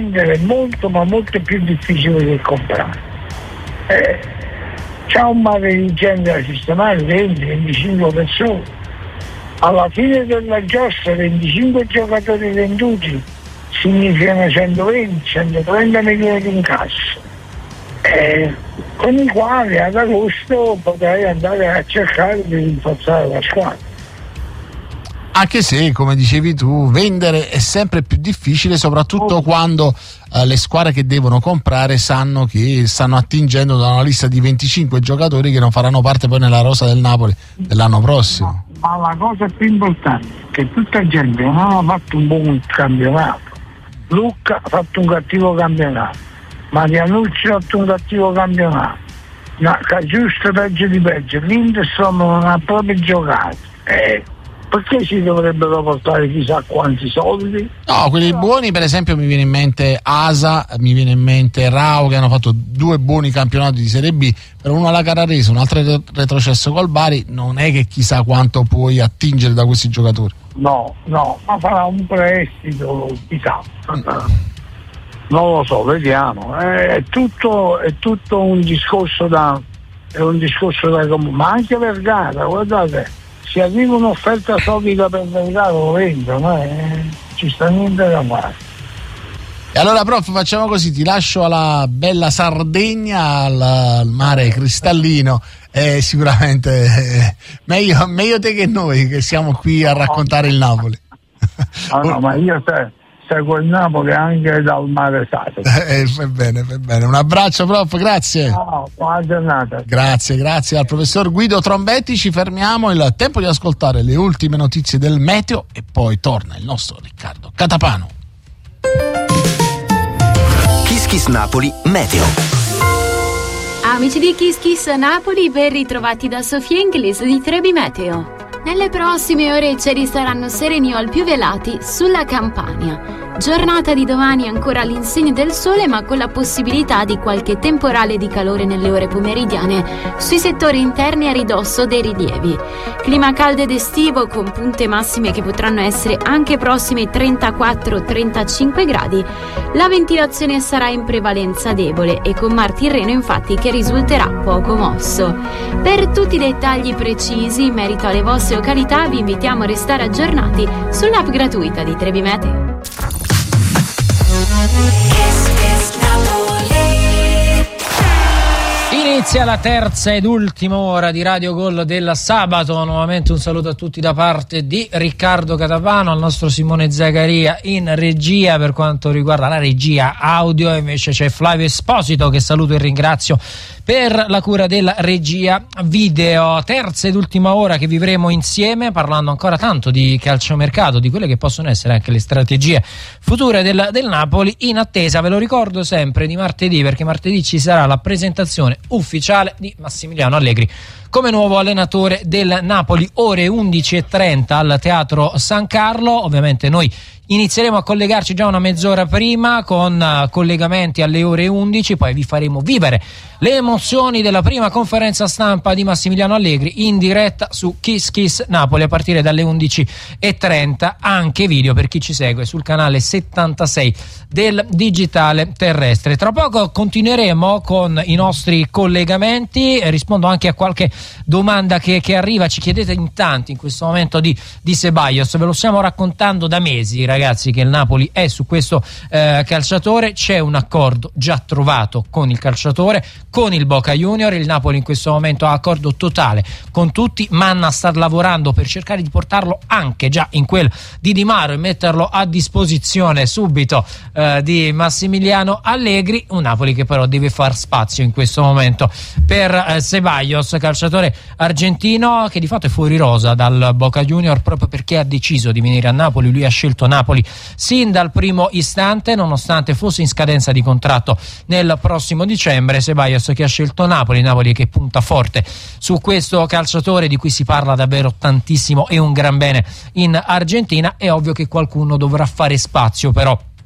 vendere è molto ma molto più difficile che comprare. C'è un mare di gente da sistemare, 20-25 persone. Alla fine della giostra 25 giocatori venduti significano 120-130 milioni di incasso, con i quali ad agosto potrai andare a cercare di rinforzare la squadra. Anche se, come dicevi tu, vendere è sempre più difficile, soprattutto quando le squadre che devono comprare sanno che stanno attingendo da una lista di 25 giocatori che non faranno parte poi nella rosa del Napoli dell'anno prossimo. Ma la cosa più importante è che tutta gente non ha fatto un buon campionato. Lucca ha fatto un cattivo campionato, Marianucci ha fatto un cattivo campionato, giusto peggio di peggio, l'Interstrom non ha proprio giocato. Perché si dovrebbero portare chissà quanti soldi? No, quelli buoni, per esempio mi viene in mente Asa, mi viene in mente Rao, che hanno fatto 2 buoni campionati di Serie B, però uno alla Carrarese, un altro retrocesso col Bari, non è che chissà quanto puoi attingere da questi giocatori. No, ma farà un prestito, chissà. Non lo so, vediamo. È tutto un discorso da ma anche Vergara, guardate. Se arriva un'offerta solida per Vergara lo vendono, ci sta niente da fare. E allora, prof, facciamo così, ti lascio alla bella Sardegna, al mare cristallino, sicuramente meglio te che noi che siamo qui a raccontare il Napoli. No, ma io seguo il Napoli anche dal mare sacro. Fai bene. Un abbraccio, prof, grazie. Buona giornata. Grazie al professor Guido Trombetti. Ci fermiamo, il tempo di ascoltare le ultime notizie del meteo e poi torna il nostro Riccardo Catapano. Kiss Kiss Napoli Meteo. Amici di Kiss Kiss Napoli, ben ritrovati da Sofia Inglese di Trebi Meteo. Nelle prossime ore i cieli saranno sereni o al più velati sulla Campania. Giornata di domani ancora all'insegna del sole, ma con la possibilità di qualche temporale di calore nelle ore pomeridiane sui settori interni a ridosso dei rilievi. Clima caldo ed estivo con punte massime che potranno essere anche prossime ai 34-35 gradi. La ventilazione sarà in prevalenza debole e con mar Tirreno infatti che risulterà poco mosso. Per tutti i dettagli precisi in merito alle vostre località vi invitiamo a restare aggiornati sull'app gratuita di Trebi Meteo. Inizia la terza ed ultima ora di Radio Gol del sabato. Nuovamente un saluto a tutti da parte di Riccardo Catapano, al nostro Simone Zaccaria in regia. Per quanto riguarda la regia audio invece c'è Flavio Esposito, che saluto e ringrazio per la cura della regia video. Terza ed ultima ora che vivremo insieme, parlando ancora tanto di calciomercato, di quelle che possono essere anche le strategie future del Napoli, in attesa, ve lo ricordo sempre, di martedì, perché martedì ci sarà la presentazione ufficiale di Massimiliano Allegri come nuovo allenatore del Napoli, ore 11:30 al Teatro San Carlo. Ovviamente noi inizieremo a collegarci già una mezz'ora prima con collegamenti alle ore 11, poi vi faremo vivere le emozioni della prima conferenza stampa di Massimiliano Allegri in diretta su Kiss Kiss Napoli a partire dalle 11:30, anche video per chi ci segue sul canale 76 del digitale terrestre. Tra poco continueremo con i nostri collegamenti, rispondo anche a qualche domanda che arriva. Ci chiedete in tanti in questo momento di Ceballos, ve lo stiamo raccontando da mesi, ragazzi, che il Napoli è su questo calciatore. C'è un accordo già trovato con il calciatore, con il Boca Junior. Il Napoli in questo momento ha accordo totale con tutti. Manna sta lavorando per cercare di portarlo anche già in quel di Di Maro e metterlo a disposizione subito di Massimiliano Allegri. Un Napoli che però deve far spazio in questo momento per Ceballos, calciatore argentino che di fatto è fuori rosa dal Boca Junior proprio perché ha deciso di venire a Napoli. Lui ha scelto Napoli sin dal primo istante, nonostante fosse in scadenza di contratto nel prossimo dicembre. Ceballos che ha scelto Napoli che punta forte su questo calciatore di cui si parla davvero tantissimo e un gran bene in Argentina. È ovvio che qualcuno dovrà fare spazio però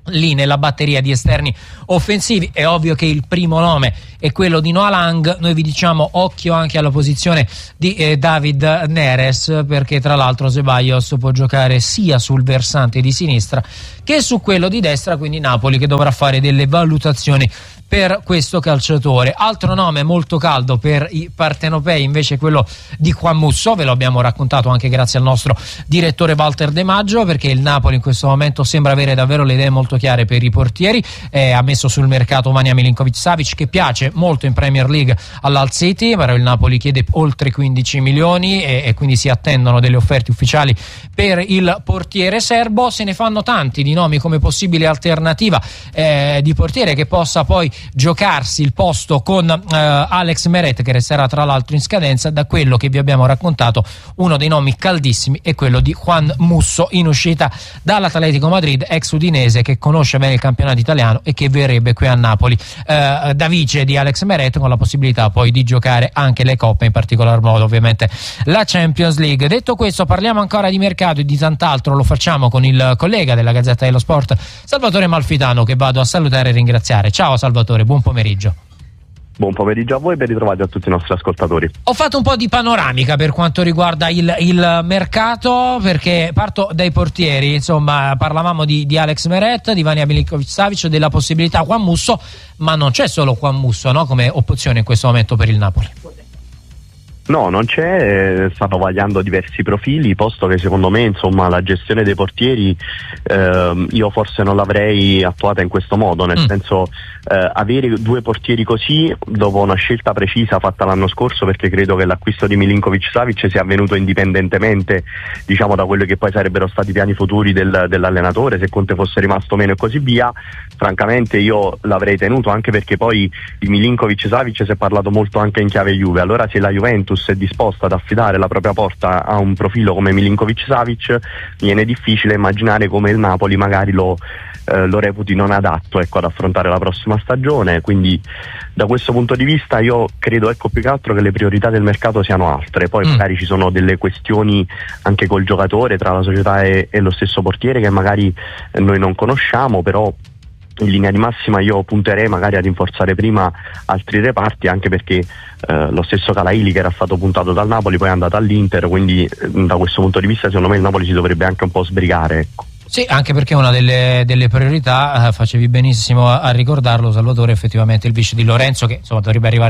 lì nella batteria di esterni offensivi. È ovvio che il primo nome è quello di Noah Lang. Noi vi diciamo occhio anche alla posizione di David Neres, perché tra l'altro Ceballos può giocare sia sul versante di sinistra che su quello di destra, quindi Napoli che dovrà fare delle valutazioni per questo calciatore. Altro nome molto caldo per i partenopei invece è quello di Juan Musso, ve lo abbiamo raccontato anche grazie al nostro direttore Walter De Maggio, perché il Napoli in questo momento sembra avere davvero le idee molto chiare per i portieri. Ha messo sul mercato Vanja Milinković-Savić, che piace molto in Premier League all'Hull City, però il Napoli chiede oltre 15 milioni e quindi si attendono delle offerte ufficiali per il portiere serbo. Se ne fanno tanti di nomi come possibile alternativa di portiere che possa poi giocarsi il posto con Alex Meret, che resterà tra l'altro in scadenza. Da quello che vi abbiamo raccontato, uno dei nomi caldissimi è quello di Juan Musso, in uscita dall'Atletico Madrid, ex udinese, che conosce bene il campionato italiano e che verrebbe qui a Napoli da vice di Alex Meret, con la possibilità poi di giocare anche le coppe, in particolar modo ovviamente la Champions League. Detto questo, parliamo ancora di mercato e di tant'altro. Lo facciamo con il collega della Gazzetta dello Sport, Salvatore Malfitano, che vado a salutare e ringraziare. Ciao Salvatore, buon pomeriggio. Buon pomeriggio a voi e ben ritrovati a tutti i nostri ascoltatori. Ho fatto un po' di panoramica per quanto riguarda il mercato, perché parto dai portieri. Insomma, parlavamo di Alex Meret, di Vanja Milinković-Savić, della possibilità Juan Musso, ma non c'è solo Juan Musso, no, come opzione in questo momento per il Napoli. No, non c'è, stanno vagliando diversi profili, posto che secondo me insomma la gestione dei portieri io forse non l'avrei attuata in questo modo, nel senso avere due portieri così dopo una scelta precisa fatta l'anno scorso, perché credo che l'acquisto di Milinković-Savić sia avvenuto indipendentemente, diciamo, da quello che poi sarebbero stati i piani futuri dell'allenatore, se Conte fosse rimasto meno e così via. Francamente io l'avrei tenuto, anche perché poi di Milinković-Savić si è parlato molto anche in chiave Juve. Allora, se la Juventus è disposta ad affidare la propria porta a un profilo come Milinković-Savić, viene difficile immaginare come il Napoli magari lo reputi non adatto, ecco, ad affrontare la prossima stagione. Quindi da questo punto di vista io credo, ecco, più che altro che le priorità del mercato siano altre. Poi magari ci sono delle questioni anche col giocatore, tra la società e lo stesso portiere, che magari noi non conosciamo, però in linea di massima io punterei magari a rinforzare prima altri reparti, anche perché lo stesso Calaili, che era stato puntato dal Napoli, poi è andato all'Inter, quindi da questo punto di vista secondo me il Napoli si dovrebbe anche un po' sbrigare, ecco. Sì, anche perché una delle priorità, facevi benissimo a ricordarlo Salvatore, effettivamente il vice di Lorenzo, che insomma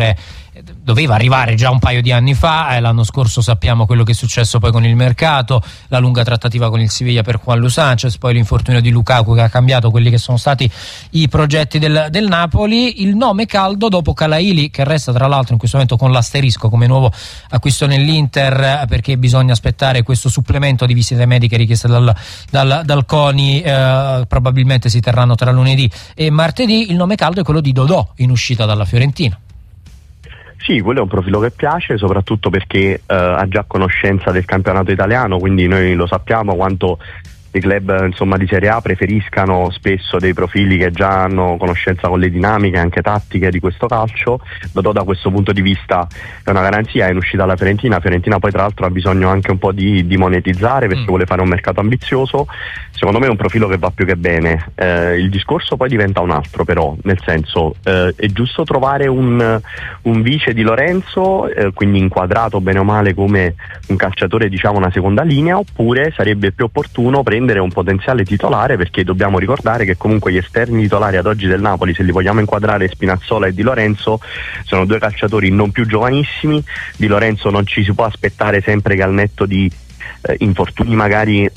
doveva arrivare già un paio di anni fa. L'anno scorso sappiamo quello che è successo poi con il mercato, la lunga trattativa con il Siviglia per Juan Luis Sanchez, poi l'infortunio di Lukaku che ha cambiato quelli che sono stati i progetti del Napoli. Il nome caldo dopo Calaili, che resta tra l'altro in questo momento con l'asterisco come nuovo acquisto nell'Inter, perché bisogna aspettare questo supplemento di visite mediche richieste dal CONI, probabilmente si terranno tra lunedì e martedì. Il nome caldo è quello di Dodò, in uscita dalla Fiorentina. Sì, quello è un profilo che piace, soprattutto perché ha già conoscenza del campionato italiano, quindi noi lo sappiamo quanto i club insomma di Serie A preferiscano spesso dei profili che già hanno conoscenza con le dinamiche anche tattiche di questo calcio. Dodò da questo punto di vista è una garanzia, è in uscita alla Fiorentina poi tra l'altro ha bisogno anche un po' di monetizzare, perché vuole fare un mercato ambizioso. Secondo me è un profilo che va più che bene. Il discorso poi diventa un altro, però, nel senso è giusto trovare un vice di Lorenzo, quindi inquadrato bene o male come un calciatore, diciamo, una seconda linea, oppure sarebbe più opportuno prendere un potenziale titolare, perché dobbiamo ricordare che comunque gli esterni titolari ad oggi del Napoli, se li vogliamo inquadrare, Spinazzola e Di Lorenzo, sono due calciatori non più giovanissimi. Di Lorenzo non ci si può aspettare sempre che al netto di infortuni magari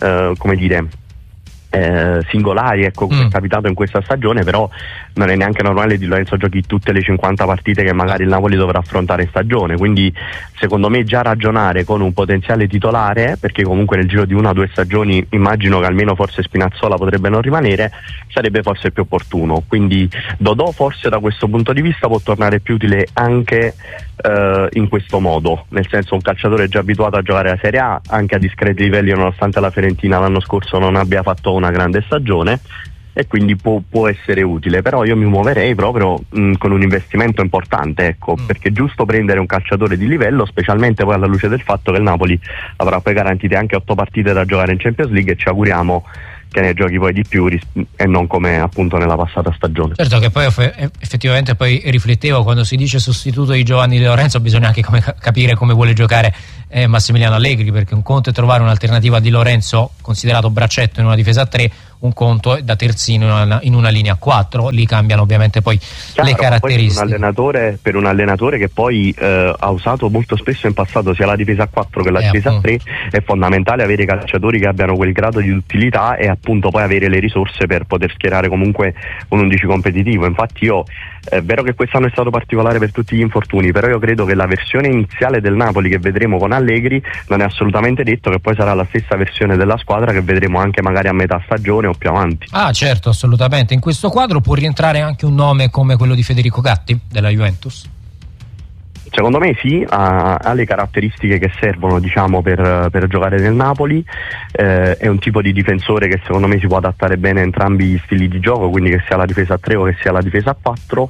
singolari, ecco, come è capitato in questa stagione, però non è neanche normale Di Lorenzo giochi tutte le 50 partite che magari il Napoli dovrà affrontare in stagione. Quindi secondo me già ragionare con un potenziale titolare, perché comunque nel giro di 1 o 2 stagioni immagino che almeno forse Spinazzola potrebbe non rimanere, sarebbe forse più opportuno. Quindi Dodò forse da questo punto di vista può tornare più utile anche in questo modo, nel senso un calciatore già abituato a giocare a Serie A anche a discreti livelli, nonostante la Fiorentina l'anno scorso non abbia fatto una grande stagione, e quindi può essere utile. Però io mi muoverei proprio con un investimento importante, ecco, perché è giusto prendere un calciatore di livello, specialmente poi alla luce del fatto che il Napoli avrà poi garantite anche 8 partite da giocare in Champions League, e ci auguriamo che ne giochi poi di più e non come appunto nella passata stagione. Certo che poi effettivamente poi riflettevo, quando si dice sostituto di Giovanni Di Lorenzo bisogna anche capire come vuole giocare Massimiliano Allegri, perché un conto è trovare un'alternativa a Di Lorenzo considerato braccetto in una difesa a 3, un conto è da terzino in una linea a 4, lì cambiano ovviamente poi le caratteristiche. Poi per un allenatore che poi ha usato molto spesso in passato sia la difesa a 4 che la difesa a 3, è fondamentale avere calciatori che abbiano quel grado di utilità e appunto poi avere le risorse per poter schierare comunque un 11 competitivo. Infatti è vero che quest'anno è stato particolare per tutti gli infortuni, però io credo che la versione iniziale del Napoli che vedremo con Allegri non è assolutamente detto che poi sarà la stessa versione della squadra che vedremo anche magari a metà stagione o più avanti. Ah certo, assolutamente. In questo quadro può rientrare anche un nome come quello di Federico Gatti della Juventus? Secondo me sì, ha le caratteristiche che servono, diciamo, per giocare nel Napoli. È un tipo di difensore che secondo me si può adattare bene a entrambi gli stili di gioco, quindi che sia la difesa a 3 o che sia la difesa a 4.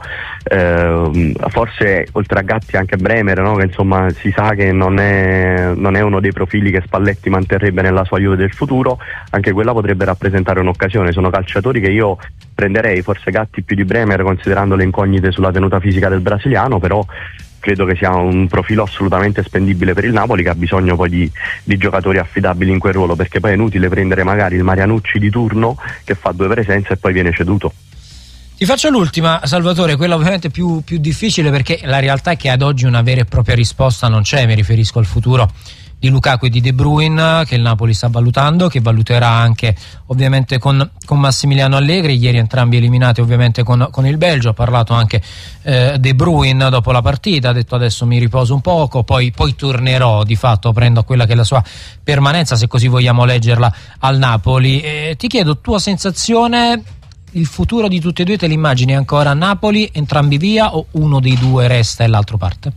Forse oltre a Gatti anche Bremer, no? Che insomma si sa che non è uno dei profili che Spalletti manterrebbe nella sua Juve del futuro, anche quella potrebbe rappresentare un'occasione. Sono calciatori che io prenderei, forse Gatti più di Bremer considerando le incognite sulla tenuta fisica del brasiliano, però credo che sia un profilo assolutamente spendibile per il Napoli, che ha bisogno poi di giocatori affidabili in quel ruolo, perché poi è inutile prendere magari il Marianucci di turno che fa 2 presenze e poi viene ceduto. Ti faccio l'ultima, Salvatore, quella ovviamente più difficile, perché la realtà è che ad oggi una vera e propria risposta non c'è. Mi riferisco al futuro di Lukaku e di De Bruyne, che il Napoli sta valutando, che valuterà anche ovviamente con Massimiliano Allegri. Ieri entrambi eliminati ovviamente con il Belgio. Ha parlato anche De Bruyne dopo la partita, ha detto adesso mi riposo un poco, poi tornerò, di fatto prendo quella che è la sua permanenza, se così vogliamo leggerla, al Napoli. Ti chiedo tua sensazione, il futuro di tutti e due te l'immagini ancora a Napoli, entrambi via, o uno dei due resta e l'altro parte?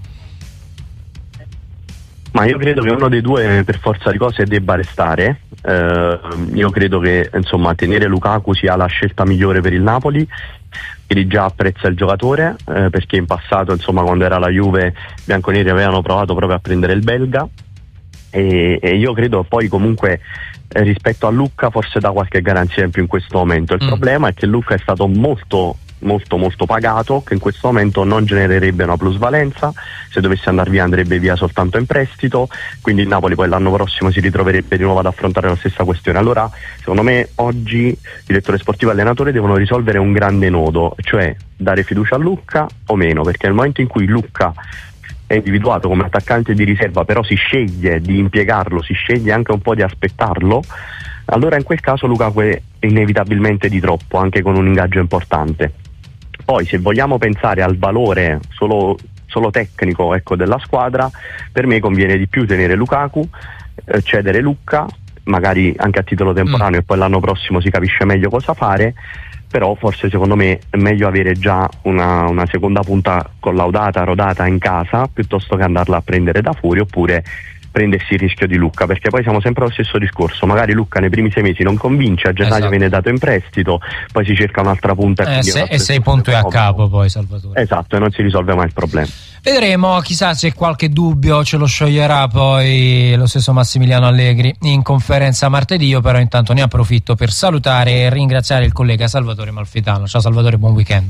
Ma io credo che uno dei due per forza di cose debba restare. Io credo che insomma tenere Lukaku sia la scelta migliore per il Napoli. Ieri già apprezza il giocatore, perché in passato insomma quando era la Juve bianconeri avevano provato proprio a prendere il belga, e io credo poi comunque rispetto a Lucca forse dà qualche garanzia in più in questo momento. Il problema è che Lucca è stato molto pagato, che in questo momento non genererebbe una plusvalenza. Se dovesse andare via andrebbe via soltanto in prestito, quindi il Napoli poi l'anno prossimo si ritroverebbe di nuovo ad affrontare la stessa questione. Allora secondo me oggi direttore sportivo e allenatore devono risolvere un grande nodo, cioè dare fiducia a Lucca o meno, perché nel momento in cui Lucca è individuato come attaccante di riserva, però si sceglie di impiegarlo, si sceglie anche un po' di aspettarlo, allora in quel caso Lukaku è inevitabilmente di troppo, anche con un ingaggio importante. Poi se vogliamo pensare al valore solo tecnico, ecco, della squadra, per me conviene di più tenere Lukaku, cedere Lucca, magari anche a titolo temporaneo, e poi l'anno prossimo si capisce meglio cosa fare. Però forse secondo me è meglio avere già una seconda punta collaudata, rodata in casa, piuttosto che andarla a prendere da fuori, oppure prendersi il rischio di Lucca, perché poi siamo sempre allo stesso discorso. Magari Lucca nei primi 6 mesi non convince, a gennaio viene dato in prestito, poi si cerca un'altra punta e 6 punti a capo poi, Salvatore. Esatto, e non si risolve mai il problema. Vedremo, chissà se qualche dubbio ce lo scioglierà poi lo stesso Massimiliano Allegri in conferenza martedì. Io però intanto ne approfitto per salutare e ringraziare il collega Salvatore Malfitano. Ciao Salvatore, buon weekend.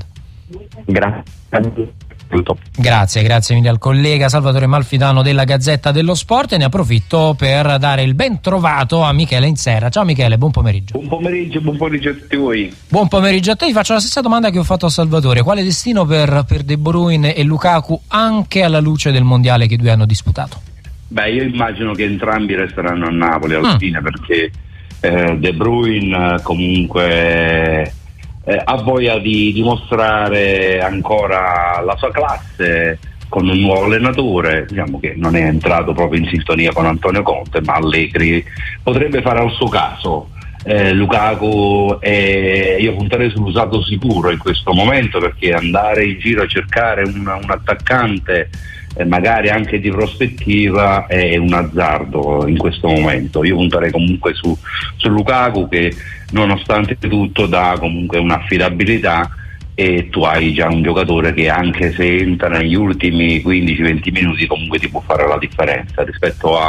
Grazie mille al collega Salvatore Malfitano della Gazzetta dello Sport, e ne approfitto per dare il ben trovato a Michele Inserra. Ciao Michele, buon pomeriggio. Buon pomeriggio a tutti voi. Buon pomeriggio a te. Ti faccio la stessa domanda che ho fatto a Salvatore: quale destino per De Bruyne e Lukaku, anche alla luce del mondiale che i due hanno disputato? Beh, io immagino che entrambi resteranno a Napoli alla fine, perché De Bruyne comunque ha voglia di dimostrare ancora la sua classe con un nuovo allenatore. Diciamo che non è entrato proprio in sintonia con Antonio Conte, ma Allegri potrebbe fare al suo caso. Lukaku, io punterei sull'usato sicuro in questo momento, perché andare in giro a cercare un attaccante magari anche di prospettiva è un azzardo in questo momento. Io punterei comunque su Lukaku, che nonostante tutto dà comunque un'affidabilità, e tu hai già un giocatore che anche se entra negli ultimi 15-20 minuti comunque ti può fare la differenza rispetto a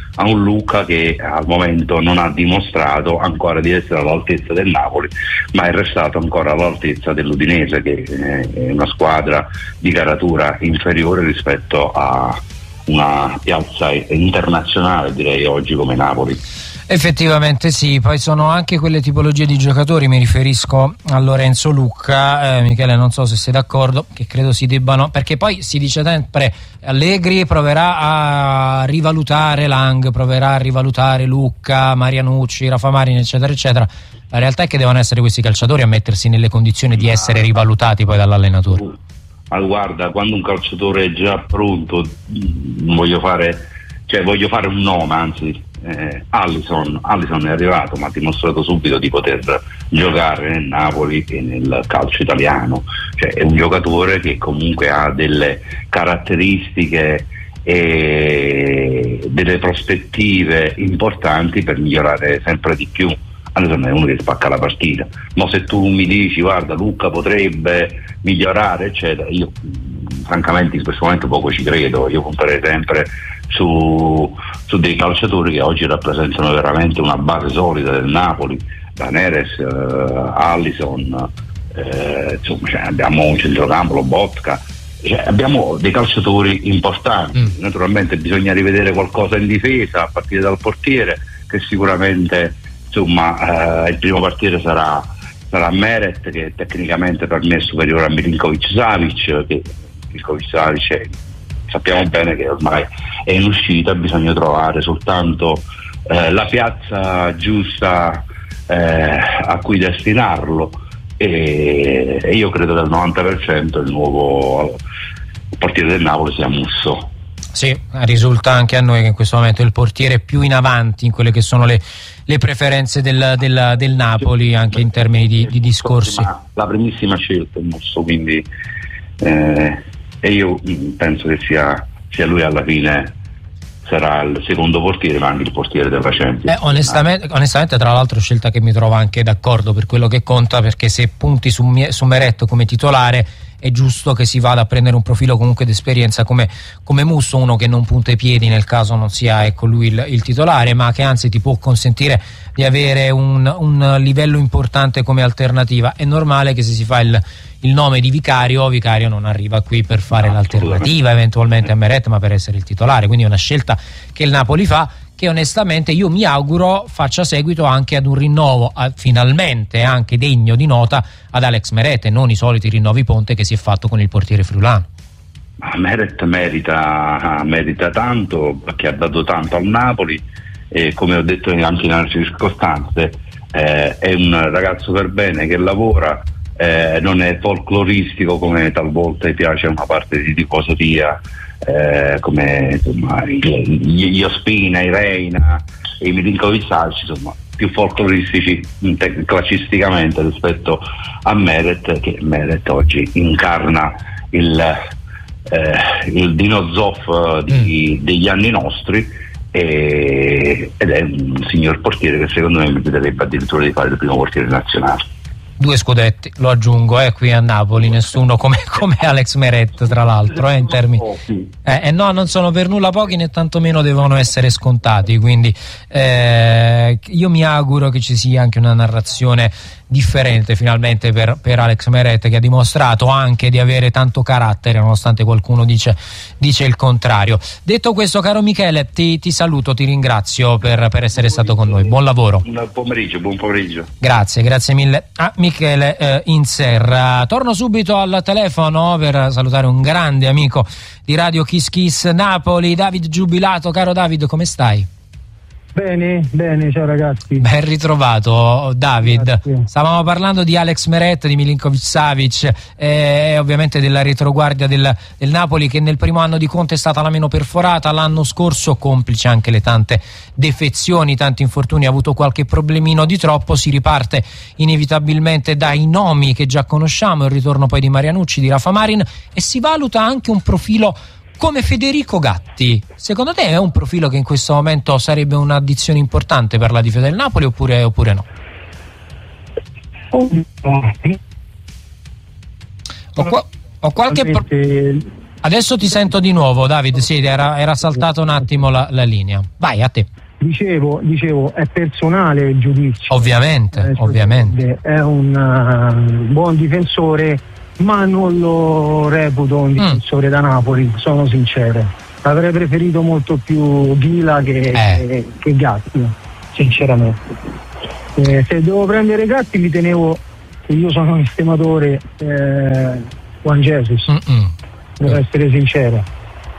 a un Lucca che al momento non ha dimostrato ancora di essere all'altezza del Napoli, ma è restato ancora all'altezza dell'Udinese, che è una squadra di caratura inferiore rispetto a una piazza internazionale, direi, oggi come Napoli. Effettivamente sì, poi sono anche quelle tipologie di giocatori, mi riferisco a Lorenzo Lucca, Michele non so se sei d'accordo, che credo si debbano, perché poi si dice sempre Allegri proverà a rivalutare Lang, proverà a rivalutare Lucca, Marianucci, Rafa Marin eccetera eccetera. La realtà è che devono essere questi calciatori a mettersi nelle condizioni di essere rivalutati poi dall'allenatore. Guarda, quando un calciatore è già pronto, voglio fare un nome, anzi Alisson è arrivato, ma ha dimostrato subito di poter giocare nel Napoli e nel calcio italiano, cioè è un giocatore che comunque ha delle caratteristiche e delle prospettive importanti per migliorare sempre di più. Alisson è uno che spacca la partita, ma se tu mi dici guarda Lucca potrebbe migliorare eccetera, io francamente in questo momento poco ci credo. Io punterei sempre su dei calciatori che oggi rappresentano veramente una base solida del Napoli, da Neres, Alisson, insomma, abbiamo un centrocampo, Lobotka, abbiamo dei calciatori importanti. Naturalmente bisogna rivedere qualcosa in difesa a partire dal portiere, che sicuramente insomma il primo portiere sarà Meret, che tecnicamente per me è superiore a Milinkovic-Savic, che Milinkovic-Savic sappiamo bene che ormai è in uscita, bisogna trovare soltanto la piazza giusta a cui destinarlo, e io credo che al 90% il nuovo portiere del Napoli sia Musso. Sì, risulta anche a noi che in questo momento è il portiere più in avanti in quelle che sono le preferenze del Napoli, anche in termini di discorsi. La primissima scelta è Musso, quindi e io penso che sia lui alla fine sarà il secondo portiere, ma anche il portiere della Champions. Onestamente tra l'altro scelta che mi trovo anche d'accordo per quello che conta, perché se punti su Meret come titolare è giusto che si vada a prendere un profilo comunque di esperienza come Musso, uno che non punta i piedi nel caso non sia lui il titolare, ma che anzi ti può consentire di avere un livello importante come alternativa. È normale che se si fa il nome di Vicario non arriva qui per fare l'alternativa eventualmente a Meret, ma per essere il titolare, quindi è una scelta che il Napoli fa, che onestamente io mi auguro faccia seguito anche ad un rinnovo finalmente anche degno di nota ad Alex Meret, e non i soliti rinnovi ponte che si è fatto con il portiere friulano. Meret merita tanto, perché ha dato tanto al Napoli, e come ho detto anche in altre circostanze è un ragazzo per bene che lavora, non è folcloristico come talvolta piace a una parte di tifoseria, come insomma gli Ospina, i Reina e i Milinkovic-Savic, insomma più folcloristici classicisticamente rispetto a Meret, che Meret oggi incarna il Dino Zoff degli anni nostri, ed è un signor portiere che secondo me meriterebbe addirittura di fare il primo portiere nazionale. 2 scudetti, lo aggiungo, qui a Napoli, nessuno come Alex Meret tra l'altro, in termini no, non sono per nulla pochi, né tantomeno devono essere scontati, quindi io mi auguro che ci sia anche una narrazione differente finalmente per Alex Meret, che ha dimostrato anche di avere tanto carattere nonostante qualcuno dice il contrario. Detto questo, caro Michele, ti saluto, ti ringrazio per essere stato con noi, buon lavoro. Buon pomeriggio. Grazie mille a Michele Inserra. Torno subito al telefono per salutare un grande amico di Radio Kiss Kiss Napoli, David Giubilato. Caro David, come stai? Bene, ciao ragazzi. Ben ritrovato David. Grazie. Stavamo parlando di Alex Meret, di Milinkovic-Savic e ovviamente della retroguardia del Napoli, che nel primo anno di Conte è stata la meno perforata. L'anno scorso, complice anche le tante defezioni, tanti infortuni, ha avuto qualche problemino di troppo. Si riparte inevitabilmente dai nomi che già conosciamo, il ritorno poi di Marianucci, di Rafa Marin, e si valuta anche un profilo come Federico Gatti. Secondo te è un profilo che in questo momento sarebbe un'addizione importante per la difesa del Napoli oppure no? Ho qualche Adesso ti sento di nuovo, David. Sì, era saltato un attimo la linea. Vai, a te. Dicevo, è personale il giudizio. Ovviamente. È un buon difensore, ma non lo reputo un difensore da Napoli, sono sincero. Avrei preferito molto più Ghila che Gatti, sinceramente. Se devo prendere Gatti mi tenevo, che io sono un estimatore, Juan Jesus. Devo essere sincero.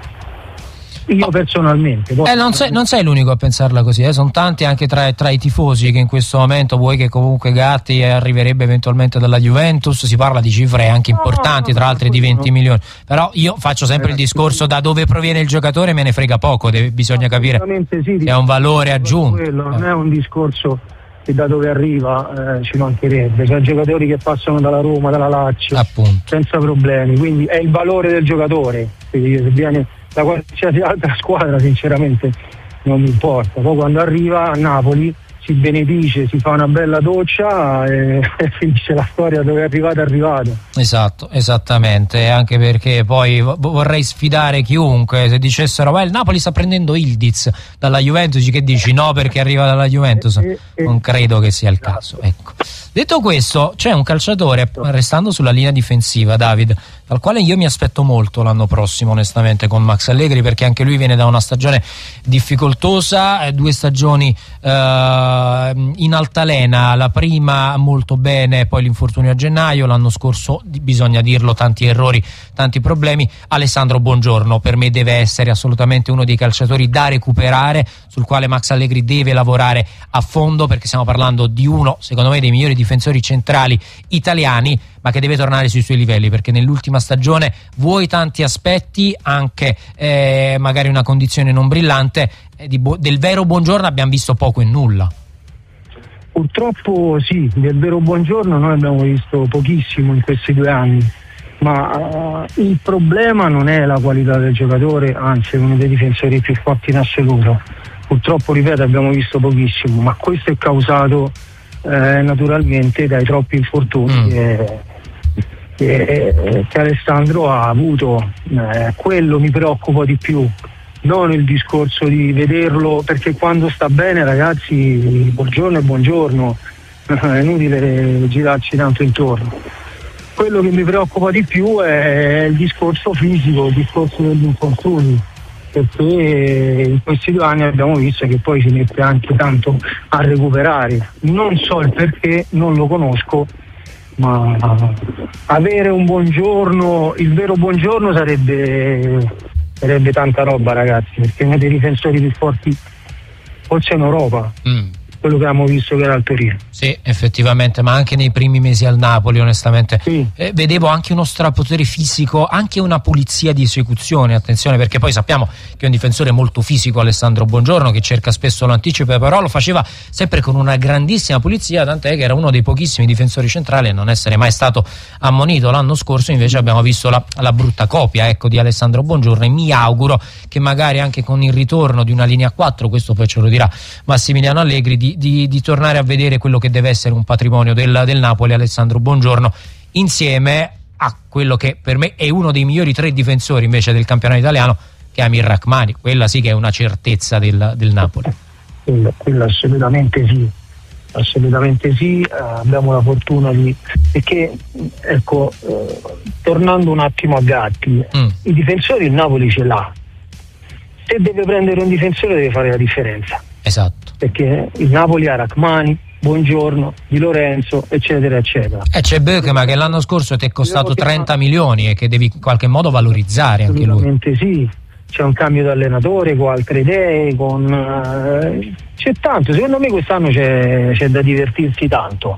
Io personalmente non sei l'unico a pensarla così, sono tanti anche tra i tifosi che in questo momento, vuoi che comunque Gatti arriverebbe eventualmente dalla Juventus, si parla di cifre anche importanti, tra l'altro di 20 milioni, però io faccio sempre il discorso: da dove proviene il giocatore me ne frega poco, bisogna capire che è un valore aggiunto. Non è un discorso che da dove arriva ci mancherebbe, c'è giocatori che passano dalla Roma, dalla Lazio, appunto, senza problemi, quindi è il valore del giocatore, quindi se viene da qualsiasi altra squadra sinceramente non mi importa. Poi quando arriva a Napoli si benedice, si fa una bella doccia e finisce la storia dove è arrivato. Esatto, esattamente, anche perché poi vorrei sfidare chiunque, se dicessero il Napoli sta prendendo Ildiz dalla Juventus, che dici no perché arriva dalla Juventus? Non credo che sia il caso, ecco. Detto questo, c'è un calciatore, restando sulla linea difensiva, David, dal quale io mi aspetto molto l'anno prossimo onestamente con Max Allegri, perché anche lui viene da una stagione difficoltosa, 2 stagioni in altalena, la prima molto bene, poi l'infortunio a gennaio, l'anno scorso bisogna dirlo, tanti errori, tanti problemi. Alessandro Buongiorno per me deve essere assolutamente uno dei calciatori da recuperare, sul quale Max Allegri deve lavorare a fondo, perché stiamo parlando di uno, secondo me, dei migliori difensori centrali italiani, ma che deve tornare sui suoi livelli, perché nell'ultima stagione vuoi tanti aspetti, anche magari una condizione non brillante, del vero Buongiorno abbiamo visto poco e nulla. Purtroppo sì, del vero Buongiorno noi abbiamo visto pochissimo in questi 2 anni, ma il problema non è la qualità del giocatore, anzi è uno dei difensori più forti in assoluto. Purtroppo, ripeto, abbiamo visto pochissimo, ma questo è causato naturalmente dai troppi infortuni che Alessandro ha avuto. Quello mi preoccupa di più, non il discorso di vederlo, perché quando sta bene, ragazzi, buongiorno e buongiorno, è inutile girarci tanto intorno. Quello che mi preoccupa di più è il discorso fisico, il discorso degli infortuni, perché in questi 2 anni abbiamo visto che poi si mette anche tanto a recuperare. Non so il perché, non lo conosco, ma avere un Buongiorno, il vero Buongiorno sarebbe tanta roba, ragazzi, perché è uno dei difensori più forti forse in Europa. Quello che abbiamo visto che era al Torino. Sì, effettivamente, ma anche nei primi mesi al Napoli onestamente sì. Vedevo anche uno strapotere fisico, anche una pulizia di esecuzione, attenzione, perché poi sappiamo che è un difensore molto fisico Alessandro Buongiorno, che cerca spesso l'anticipo, però lo faceva sempre con una grandissima pulizia, tant'è che era uno dei pochissimi difensori centrali a non essere mai stato ammonito. L'anno scorso invece abbiamo visto la brutta copia, ecco, di Alessandro Buongiorno, e mi auguro che magari anche con il ritorno di una linea 4, questo poi ce lo dirà Massimiliano Allegri, di tornare a vedere quello che deve essere un patrimonio del Napoli, Alessandro Buongiorno, insieme a quello che per me è uno dei migliori 3 difensori invece del campionato italiano, che è Amir Rachmani. Quella sì che è una certezza del Napoli. Quello assolutamente sì, abbiamo la fortuna perché ecco, tornando un attimo a Gatti, i difensori il Napoli ce l'ha, se deve prendere un difensore deve fare la differenza. Esatto. Perché il Napoli ha Rachmani, Buongiorno, Di Lorenzo, eccetera eccetera. C'è Bökema che l'anno scorso ti è costato 30 milioni e che devi in qualche modo valorizzare anche lui. Assolutamente sì, c'è un cambio di allenatore con altre idee, c'è tanto, secondo me quest'anno c'è da divertirsi tanto.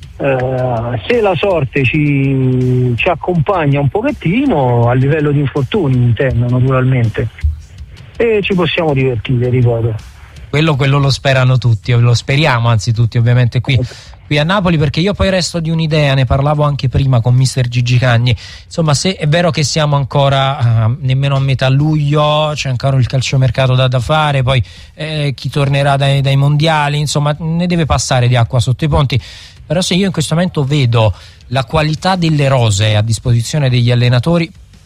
Se la sorte ci accompagna un pochettino a livello di infortuni, intendo, naturalmente, e ci possiamo divertire, ripeto. Quello lo sperano tutti, lo speriamo anzi tutti ovviamente qui a Napoli, perché io poi resto di un'idea, ne parlavo anche prima con mister Gigi Cagni, insomma, se è vero che siamo ancora nemmeno a metà luglio, c'è ancora il calciomercato da fare, poi chi tornerà dai mondiali, insomma ne deve passare di acqua sotto i ponti, però se io in questo momento vedo la qualità delle rose a disposizione degli allenatori,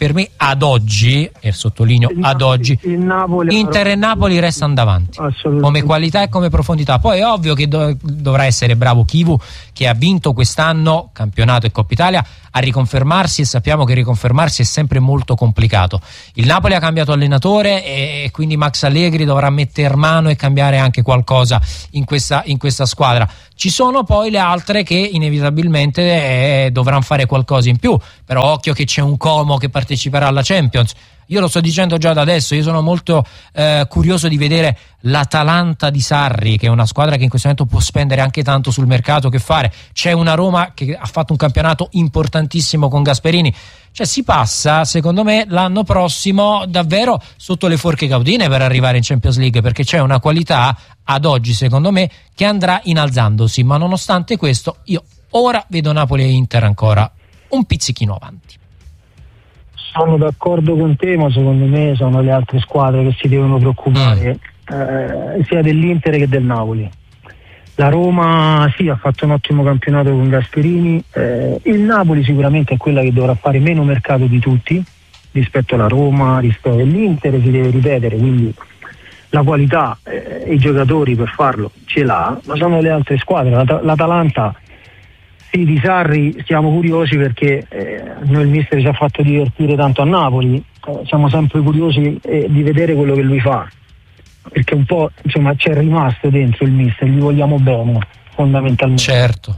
per me ad oggi, e sottolineo ad oggi, Inter e Napoli restano davanti come qualità e come profondità. Poi è ovvio che dovrà essere bravo Chivu, che ha vinto quest'anno campionato e Coppa Italia, a riconfermarsi, e sappiamo che riconfermarsi è sempre molto complicato. Il Napoli ha cambiato allenatore e quindi Max Allegri dovrà metter mano e cambiare anche qualcosa in questa squadra. Ci sono poi le altre che inevitabilmente dovranno fare qualcosa in più, però occhio che c'è un Como che parteciperà alla Champions. Io lo sto dicendo già da adesso, io sono molto curioso di vedere l'Atalanta di Sarri, che è una squadra che in questo momento può spendere anche tanto sul mercato. Che fare? C'è una Roma che ha fatto un campionato importantissimo con Gasperini. Cioè si passa, secondo me, l'anno prossimo davvero sotto le forche caudine per arrivare in Champions League, perché c'è una qualità ad oggi, secondo me, che andrà innalzandosi. Ma nonostante questo, io ora vedo Napoli e Inter ancora un pizzichino avanti. Sono d'accordo con te, ma secondo me sono le altre squadre che si devono preoccupare sia dell'Inter che del Napoli. La Roma sì, ha fatto un ottimo campionato con Gasperini, il Napoli sicuramente è quella che dovrà fare meno mercato di tutti rispetto alla Roma, rispetto all'Inter, si deve ripetere, quindi la qualità e i giocatori per farlo ce l'ha, ma sono le altre squadre. L'Atalanta sì, di Sarri siamo curiosi perché noi il mister ci ha fatto divertire tanto a Napoli, siamo sempre curiosi di vedere quello che lui fa, perché un po' insomma c'è rimasto dentro il mister, gli vogliamo bene fondamentalmente. Certo.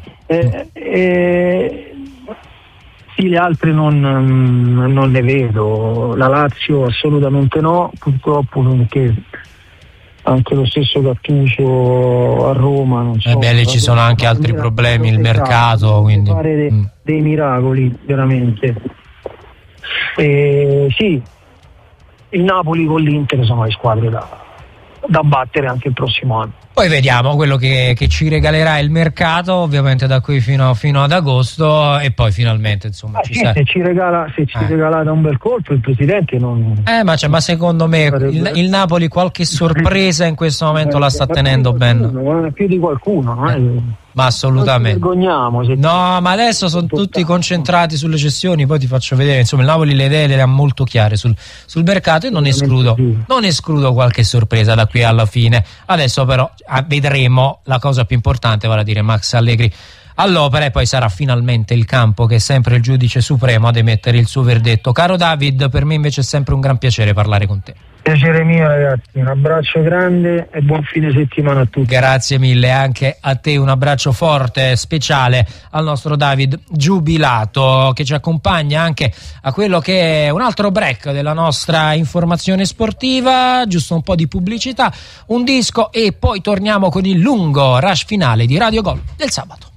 Sì, le altre non ne vedo, la Lazio assolutamente no, purtroppo, perché anche lo stesso Gattuso a Roma non so, lì ci sono anche altri problemi, il mercato, quindi fare dei miracoli veramente. Sì, il Napoli con l'Inter sono le squadre da battere anche il prossimo anno. Poi vediamo quello che ci regalerà il mercato, ovviamente da qui fino ad agosto, e poi finalmente insomma se ci regala un bel colpo il presidente non... ma secondo me il Napoli qualche sorpresa in questo momento la sta tenendo bene. Più di qualcuno, ma assolutamente. Non ci vergogniamo. No, ma adesso sono tutti concentrati sulle cessioni, poi ti faccio vedere, insomma il Napoli le idee le ha molto chiare sul mercato, e non escludo qualche sorpresa da qui alla fine. Adesso però vedremo la cosa più importante, vale a dire Max Allegri all'opera, e poi sarà finalmente il campo che è sempre il giudice supremo ad emettere il suo verdetto. Caro David, per me invece è sempre un gran piacere parlare con te. Piacere mio, ragazzi, un abbraccio grande e buon fine settimana a tutti. Grazie mille anche a te, un abbraccio forte, speciale al nostro David Giubilato, che ci accompagna anche a quello che è un altro break della nostra informazione sportiva, giusto un po' di pubblicità, un disco, e poi torniamo con il lungo rush finale di Radio Gol del sabato.